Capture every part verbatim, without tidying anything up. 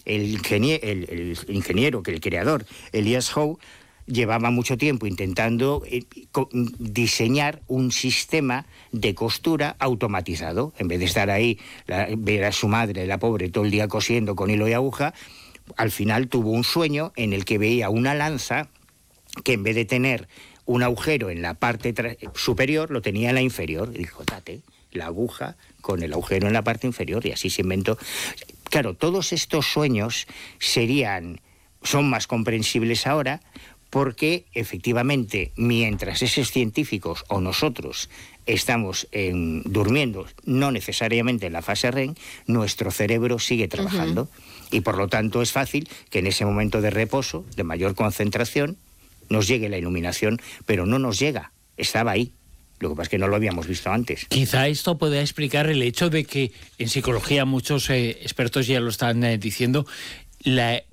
el, ingenier, el, el ingeniero, que el creador, Elias Howe, llevaba mucho tiempo intentando eh, diseñar un sistema de costura automatizado. En vez de estar ahí, la, ver a su madre, la pobre, todo el día cosiendo con hilo y aguja, al final tuvo un sueño en el que veía una lanza que, en vez de tener un agujero en la parte superior, lo tenía en la inferior. Y dijo, date, la aguja con el agujero en la parte inferior, y así se inventó. Claro, todos estos sueños serían, son más comprensibles ahora, porque efectivamente, mientras esos científicos o nosotros estamos en, durmiendo, no necesariamente en la fase R E M, nuestro cerebro sigue trabajando. Uh-huh. Y por lo tanto es fácil que en ese momento de reposo, de mayor concentración, nos llegue la iluminación, pero no nos llega, estaba ahí. Lo que pasa es que no lo habíamos visto antes. Quizá esto pueda explicar el hecho de que en psicología muchos eh, expertos ya lo están eh, diciendo, la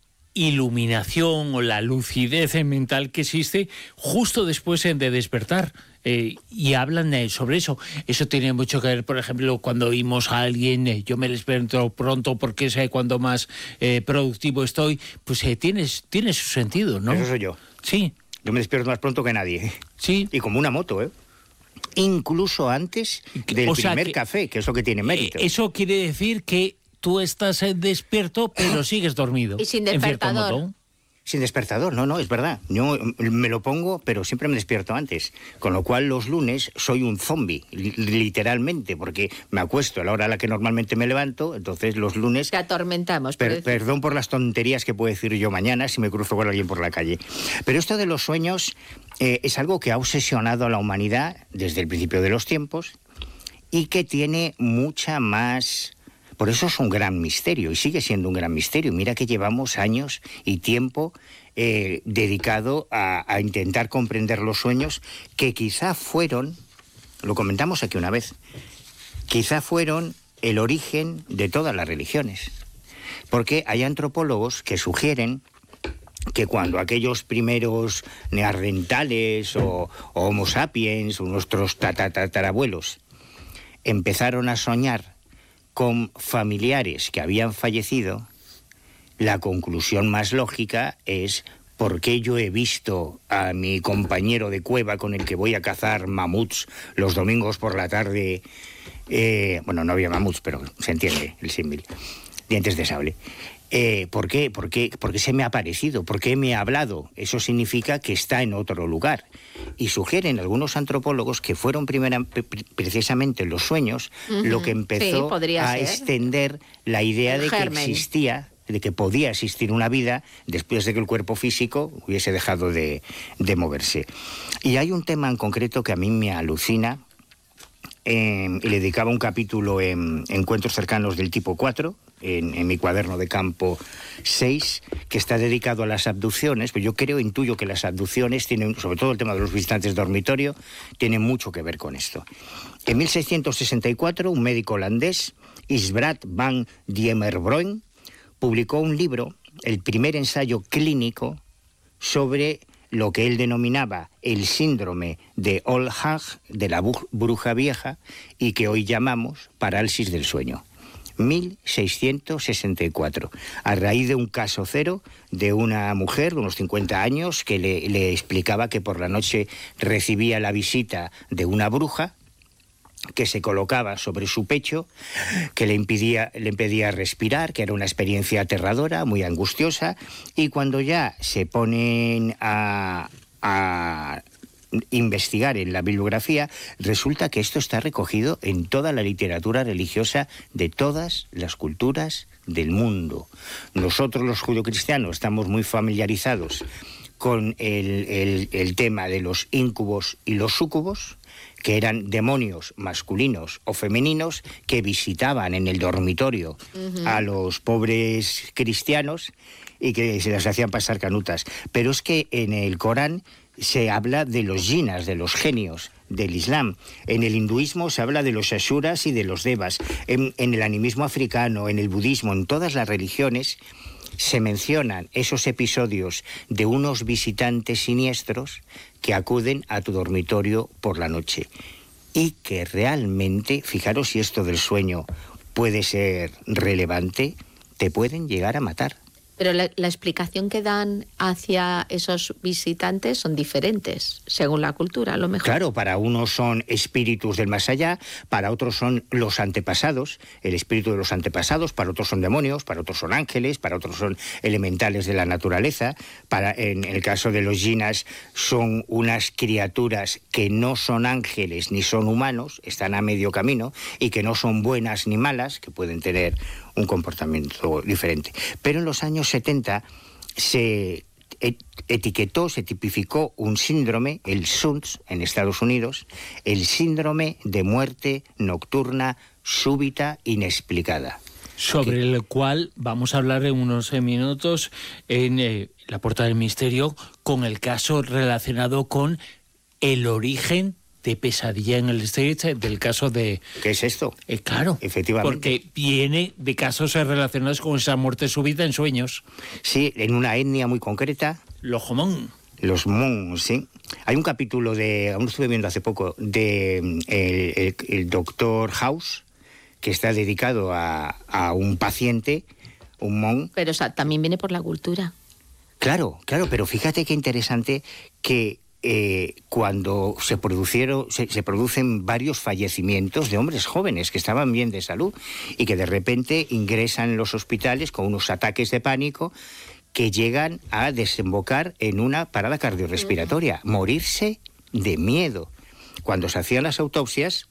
iluminación o la lucidez mental que existe justo después de despertar. Eh, y hablan eh, sobre eso. Eso tiene mucho que ver, por ejemplo, cuando oímos a alguien, eh, yo me despierto pronto porque sé cuándo más eh, productivo estoy, pues eh, tiene, tiene su sentido, ¿no? Eso soy yo. Sí. Yo me despierto más pronto que nadie. Sí. Y como una moto, ¿eh? Incluso antes del o sea primer que, café, que es lo que tiene mérito. Eh, eso quiere decir que tú estás eh, despierto, pero sigues dormido. Y sin despertador. Sin despertador, no, no, es verdad. Yo me lo pongo, pero siempre me despierto antes. Con lo cual los lunes soy un zombie, literalmente, porque me acuesto a la hora a la que normalmente me levanto, entonces los lunes... Te atormentamos. Per, perdón por las tonterías que puedo decir yo mañana si me cruzo con alguien por la calle. Pero esto de los sueños eh, es algo que ha obsesionado a la humanidad desde el principio de los tiempos y que tiene mucha más... Por eso es un gran misterio, y sigue siendo un gran misterio. Mira que llevamos años y tiempo eh, dedicado a, a intentar comprender los sueños, que quizá fueron, lo comentamos aquí una vez, quizá fueron el origen de todas las religiones. Porque hay antropólogos que sugieren que cuando aquellos primeros neandertales o, o homo sapiens, o nuestros tatarabuelos, empezaron a soñar con familiares que habían fallecido, la conclusión más lógica es: ¿por qué yo he visto a mi compañero de cueva con el que voy a cazar mamuts los domingos por la tarde? Eh, bueno, no había mamuts, pero se entiende el símil. Dientes de sable. Eh, ¿por qué? ¿Por qué? ¿Por qué se me ha aparecido? ¿Por qué me ha hablado? Eso significa que está en otro lugar. Y sugieren algunos antropólogos que fueron primera, precisamente los sueños uh-huh. lo que empezó sí, a ser. extender la idea el de germen. que existía, de que podía existir una vida después de que el cuerpo físico hubiese dejado de, de moverse. Y hay un tema en concreto que a mí me alucina, eh, y le dedicaba un capítulo en Encuentros cercanos del tipo cuatro, En, en mi cuaderno de campo seis, que está dedicado a las abducciones. Pues yo creo, intuyo que las abducciones tienen, sobre todo el tema de los visitantes de dormitorio, tienen mucho que ver con esto. En mil seiscientos sesenta y cuatro, un médico holandés, Isbrat van Diemerbroen, publicó un libro, el primer ensayo clínico sobre lo que él denominaba el síndrome de Old-Hag, de la bruja vieja, y que hoy llamamos parálisis del sueño. mil seiscientos sesenta y cuatro, a raíz de un caso cero de una mujer de unos cincuenta años que le, le explicaba que por la noche recibía la visita de una bruja que se colocaba sobre su pecho, que le impedía, le impedía respirar, que era una experiencia aterradora, muy angustiosa, y cuando ya se ponen a... a investigar en la bibliografía, resulta que esto está recogido en toda la literatura religiosa de todas las culturas del mundo. Nosotros los judeocristianos estamos muy familiarizados con el, el, el tema de los íncubos y los súcubos, que eran demonios masculinos o femeninos que visitaban en el dormitorio uh-huh. a los pobres cristianos y que se les hacían pasar canutas. Pero es que en el Corán se habla de los jinas, de los genios del Islam. En el hinduismo se habla de los asuras y de los devas. En, en el animismo africano, en el budismo, en todas las religiones se mencionan esos episodios de unos visitantes siniestros que acuden a tu dormitorio por la noche. Y que realmente, fijaros si esto del sueño puede ser relevante, te pueden llegar a matar. Pero la, la explicación que dan hacia esos visitantes son diferentes, según la cultura, a lo mejor. Claro, para unos son espíritus del más allá, para otros son los antepasados, el espíritu de los antepasados, para otros son demonios, para otros son ángeles, para otros son elementales de la naturaleza, para, en el caso de los jinas son unas criaturas que no son ángeles ni son humanos, están a medio camino, y que no son buenas ni malas, que pueden tener un comportamiento diferente. Pero en los años setenta se etiquetó, se tipificó un síndrome, el S U N S en Estados Unidos, el síndrome de muerte nocturna súbita inexplicada. Sobre okay. el cual vamos a hablar en unos minutos en eh, La Puerta del Misterio, con el caso relacionado con el origen de Pesadilla en el Street, del caso de... ¿Qué es esto? Eh, claro, efectivamente. Porque viene de casos relacionados con esa muerte súbita en sueños. Sí, en una etnia muy concreta. Los Hmong. Los Hmong, sí. Hay un capítulo de, aún estuve viendo hace poco, de el, el, el doctor House, que está dedicado a, a un paciente, un Hmong. Pero o sea, también viene por la cultura. Claro, claro, pero fíjate qué interesante que Eh, cuando se produjeron, se, se producen varios fallecimientos de hombres jóvenes que estaban bien de salud y que de repente ingresan en los hospitales con unos ataques de pánico que llegan a desembocar en una parada cardiorrespiratoria, morirse de miedo. Cuando se hacían las autopsias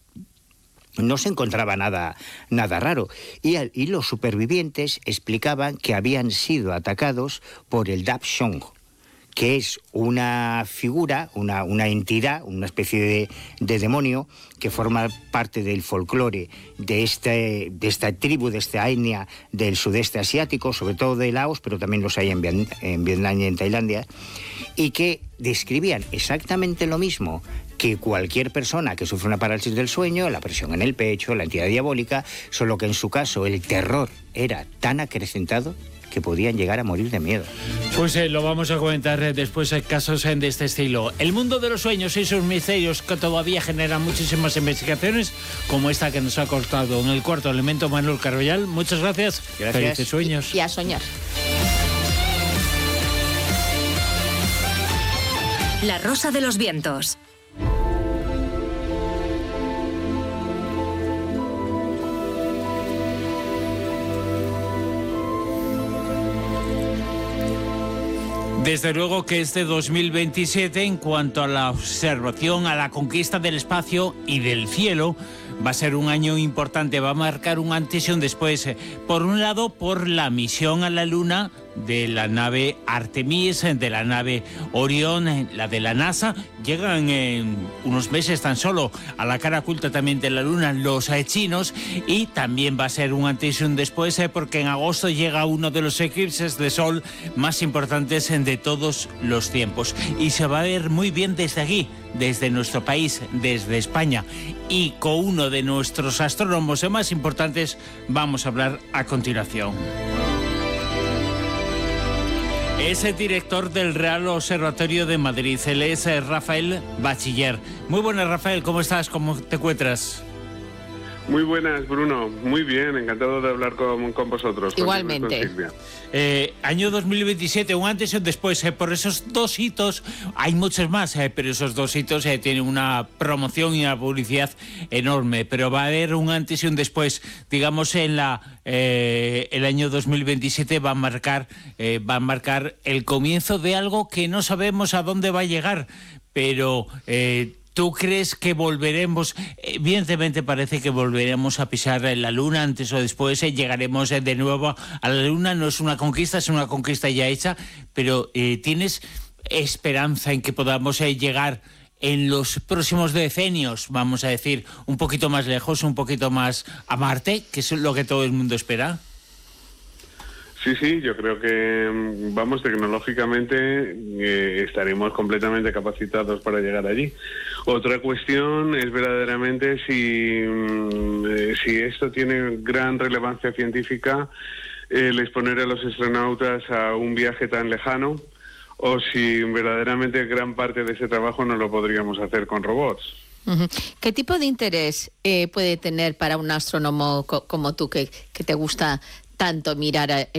no se encontraba nada, nada raro y, y los supervivientes explicaban que habían sido atacados por el Dap Shong, que es una figura, una, una entidad, una especie de, de demonio que forma parte del folclore de, este, de esta tribu, de esta etnia del sudeste asiático, sobre todo de Laos, pero también los hay en, Vietnam, en Vietnam y en Tailandia, y que describían exactamente lo mismo que cualquier persona que sufre una parálisis del sueño, la presión en el pecho, la entidad diabólica, solo que en su caso el terror era tan acrecentado que podían llegar a morir de miedo. Pues eh, lo vamos a comentar eh, después en casos eh, de este estilo. El mundo de los sueños y sus misterios que todavía generan muchísimas investigaciones, como esta que nos ha cortado en El Cuarto Elemento Manuel Carvallal. Muchas gracias. Gracias. Felices sueños. Y, y a soñar. La Rosa de los Vientos. Desde luego que este dos mil veintisiete, en cuanto a la observación, a la conquista del espacio y del cielo, va a ser un año importante, va a marcar un antes y un después. Por un lado, por la misión a la Luna de la nave Artemis, de la nave Orión, la de la NASA. Llegan en unos meses tan solo a la cara oculta también de la Luna los chinos, y también va a ser un antes y un después porque en agosto llega uno de los eclipses de sol más importantes de todos los tiempos, y se va a ver muy bien desde aquí, desde nuestro país, desde España, y con uno de nuestros astrónomos más importantes vamos a hablar a continuación. Es el director del Real Observatorio de Madrid, él es Rafael Bachiller. Muy buenas, Rafael, ¿cómo estás? ¿Cómo te encuentras? Muy buenas, Bruno. Muy bien, encantado de hablar con, con vosotros. Igualmente. Con eh, año dos mil veintisiete, un antes y un después. Eh, por esos dos hitos, hay muchos más, eh, pero esos dos hitos eh, tienen una promoción y una publicidad enorme. Pero va a haber un antes y un después. Digamos, en la eh, el año dos mil veintisiete va a marcar eh, va a marcar el comienzo de algo que no sabemos a dónde va a llegar, pero Eh, ¿tú crees que volveremos? Evidentemente parece que volveremos a pisar la Luna antes o después, eh, llegaremos eh, de nuevo a la Luna. No es una conquista, es una conquista ya hecha, pero eh, ¿tienes esperanza en que podamos eh, llegar en los próximos decenios, vamos a decir, un poquito más lejos, un poquito más a Marte, que es lo que todo el mundo espera? Sí, sí, yo creo que, vamos, tecnológicamente eh, estaremos completamente capacitados para llegar allí. Otra cuestión es verdaderamente si, eh, si esto tiene gran relevancia científica, el exponer a los astronautas a un viaje tan lejano, o si verdaderamente gran parte de ese trabajo no lo podríamos hacer con robots. Uh-huh. ¿Qué tipo de interés eh, puede tener para un astrónomo co- como tú, que, que te gusta tanto mirar a